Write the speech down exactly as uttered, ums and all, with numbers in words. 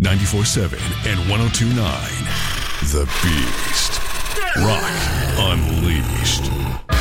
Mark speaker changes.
Speaker 1: ninety-four point seven and one oh two point nine The Beast. Rock Unleashed.